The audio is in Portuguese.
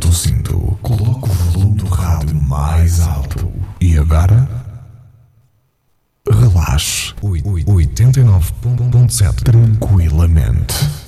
Solta o cinto, coloca o volume do rádio mais alto. E agora? Relaxe. 89.7 tranquilamente.